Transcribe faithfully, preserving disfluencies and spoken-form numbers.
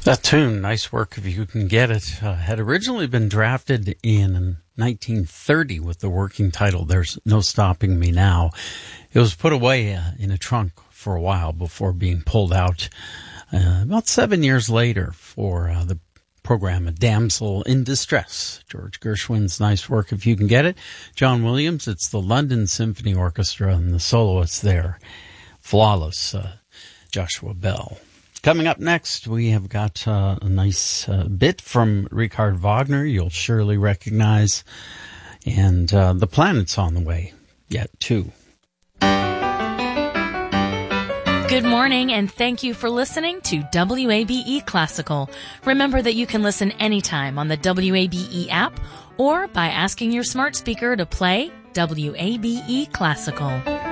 That tune, Nice Work If You Can Get It, uh, had originally been drafted in nineteen thirty with the working title, There's No Stopping Me Now. It was put away uh, in a trunk for a while before being pulled out uh, about seven years later for uh, the program A Damsel in Distress. George Gershwin's Nice Work If You Can Get It. John Williams, it's the London Symphony Orchestra and the soloists there. Flawless, uh, Joshua Bell. Coming up next, we have got uh, a nice uh, bit from Richard Wagner you'll surely recognize. And uh, The Planet's on the way yet, too. Good morning, and thank you for listening to W A B E Classical. Remember that you can listen anytime on the W A B E app or by asking your smart speaker to play W A B E Classical.